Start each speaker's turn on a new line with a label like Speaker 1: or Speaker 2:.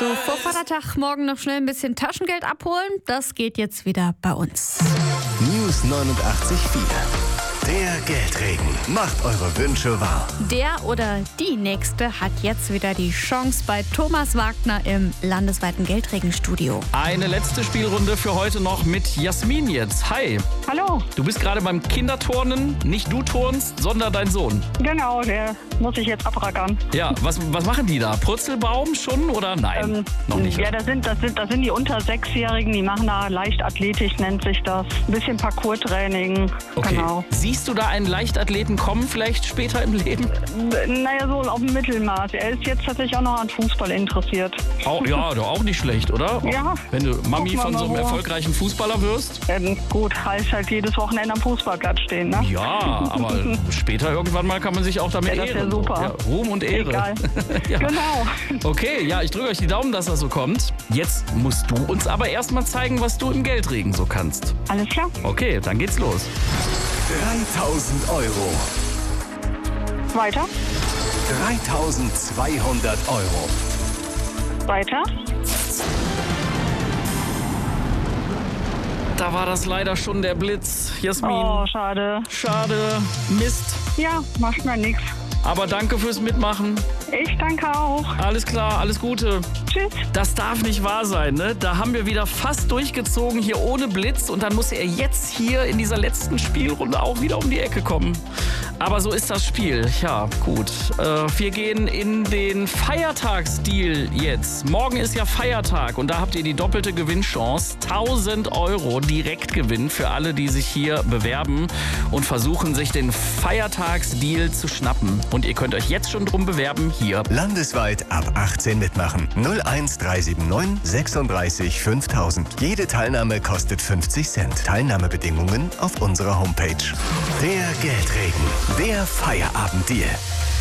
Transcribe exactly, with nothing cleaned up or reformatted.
Speaker 1: So, vor Vatertag morgen noch schnell ein bisschen Taschengeld abholen. Das geht jetzt wieder bei uns.
Speaker 2: News neunundachtzig Komma vier. Der Geldregen macht eure Wünsche wahr.
Speaker 1: Der oder die Nächste hat jetzt wieder die Chance bei Thomas Wagner im landesweiten Geldregenstudio.
Speaker 3: Eine letzte Spielrunde für heute noch mit Jasmin jetzt. Hi.
Speaker 4: Hallo.
Speaker 3: Du bist gerade beim Kinderturnen. Nicht du turnst, sondern dein Sohn.
Speaker 4: Genau, der muss ich jetzt abrackern.
Speaker 3: Ja, was, was machen die da? Purzelbaum schon oder nein?
Speaker 4: Ähm,
Speaker 3: noch nicht.
Speaker 4: Ja, das sind, das, sind, das sind die unter Sechsjährigen, die machen da Leichtathletik, nennt sich das. Ein bisschen Parcours-Training.
Speaker 3: Okay.
Speaker 4: Genau.
Speaker 3: Siehst du da einen Leichtathleten kommen vielleicht später im Leben?
Speaker 4: Naja, so auf dem Mittelmaß. Er ist jetzt tatsächlich auch noch an Fußball interessiert.
Speaker 3: Auch, ja, doch auch nicht schlecht, oder?
Speaker 4: Ja.
Speaker 3: Wenn du Mami
Speaker 4: Gucken wir
Speaker 3: von so einem
Speaker 4: mal, wo.
Speaker 3: erfolgreichen Fußballer wirst?
Speaker 4: Ähm, gut, heißt halt jedes Wochenende am Fußballplatz stehen, ne?
Speaker 3: Ja, aber später irgendwann mal kann man sich auch damit
Speaker 4: Ja, das wär
Speaker 3: ehren.
Speaker 4: super.
Speaker 3: Ja, Ruhm und Ehre.
Speaker 4: Egal.
Speaker 3: Ja.
Speaker 4: Genau.
Speaker 3: Okay, ja, ich drücke euch die Daumen, dass das so kommt. Jetzt musst du uns aber erstmal zeigen, was du im Geldregen so kannst.
Speaker 4: Alles klar.
Speaker 3: Okay, dann geht's los.
Speaker 2: dreitausend Euro.
Speaker 4: Weiter.
Speaker 2: dreitausendzweihundert Euro.
Speaker 4: Weiter.
Speaker 3: Da war das leider schon der Blitz. Jasmin,
Speaker 4: Oh, schade.
Speaker 3: schade, Mist.
Speaker 4: Ja, macht mir nichts.
Speaker 3: Aber danke fürs Mitmachen.
Speaker 4: Ich danke auch.
Speaker 3: Alles klar, alles Gute.
Speaker 4: Tschüss.
Speaker 3: Das darf nicht wahr sein, ne? Da haben wir wieder fast durchgezogen hier ohne Blitz und dann muss er jetzt hier in dieser letzten Spielrunde auch wieder um die Ecke kommen. Aber so ist das Spiel. Ja, gut. Äh, wir gehen in den Feiertagsdeal jetzt. Morgen ist ja Feiertag und da habt ihr die doppelte Gewinnchance. tausend Euro Direktgewinn für alle, die sich hier bewerben und versuchen, sich den Feiertagsdeal zu schnappen. Und ihr könnt euch jetzt schon drum bewerben hier.
Speaker 2: Landesweit ab achtzehn mitmachen. null eins drei sieben neun sechsunddreißig fünftausend. Jede Teilnahme kostet fünfzig Cent. Teilnahmebedingungen auf unserer Homepage. Der Geldregen. Der Feierabenddeal.